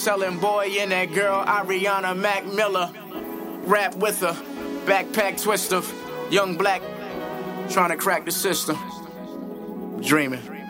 Selling boy and that girl, Ariana Mac Miller. Rap with her, backpack twister. Young black, trying to crack the system. Dreaming.